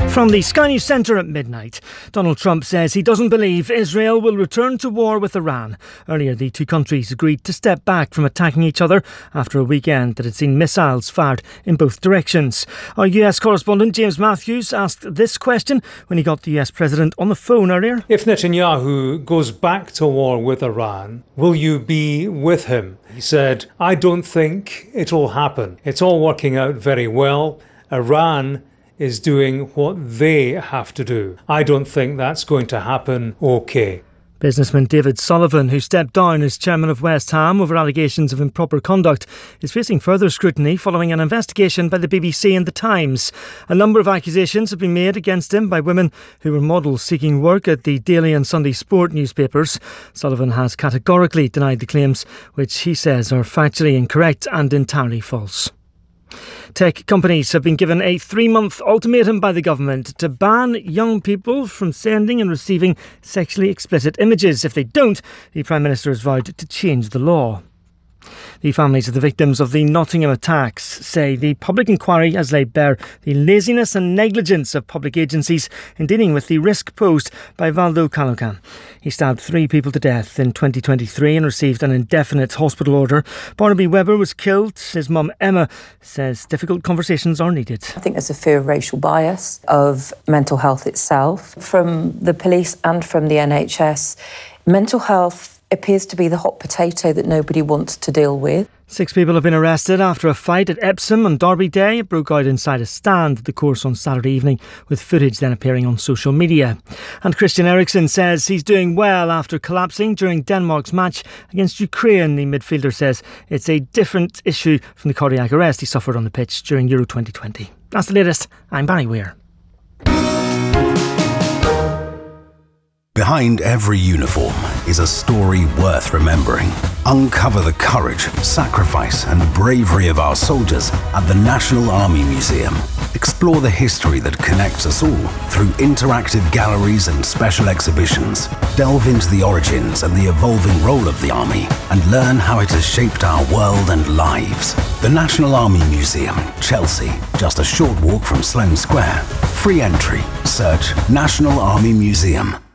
From the Sky News Centre at midnight, Donald Trump says he doesn't believe Israel will return to war with Iran. Earlier, the two countries agreed to step back from attacking each other after a weekend that had seen missiles fired in both directions. Our US correspondent James Matthews asked this question when he got the US president on the phone earlier. If Netanyahu goes back to war with Iran, will you be with him? He said, I don't think it'll happen. It's all working out very well. Iran is doing what they have to do. I don't think that's going to happen okay. Businessman David Sullivan, who stepped down as chairman of West Ham over allegations of improper conduct, is facing further scrutiny following an investigation by the BBC and The Times. A number of accusations have been made against him by women who were models seeking work at the Daily and Sunday Sport newspapers. Sullivan has categorically denied the claims, which he says are factually incorrect and entirely false. Tech companies have been given a 3-month ultimatum by the government to ban young people from sending and receiving sexually explicit images. If they don't, the Prime Minister has vowed to change the law. The families of the victims of the Nottingham attacks say the public inquiry has laid bare the laziness and negligence of public agencies in dealing with the risk posed by Valdo Calocan. He stabbed 3 people to death in 2023 and received an indefinite hospital order. Barnaby Webber was killed. His mum Emma says difficult conversations are needed. I think there's a fear of racial bias, of mental health itself. From the police and from the NHS, mental health appears to be the hot potato that nobody wants to deal with. 6 people have been arrested after a fight at Epsom on Derby Day. It broke out inside a stand at the course on Saturday evening, with footage then appearing on social media. And Christian Eriksen says he's doing well after collapsing during Denmark's match against Ukraine. The midfielder says it's a different issue from the cardiac arrest he suffered on the pitch during Euro 2020. That's the latest. I'm Barry Weir. Behind every uniform is a story worth remembering. Uncover the courage, sacrifice and bravery of our soldiers at the National Army Museum. Explore the history that connects us all through interactive galleries and special exhibitions. Delve into the origins and the evolving role of the Army and learn how it has shaped our world and lives. The National Army Museum, Chelsea, just a short walk from Sloane Square. Free entry. Search National Army Museum.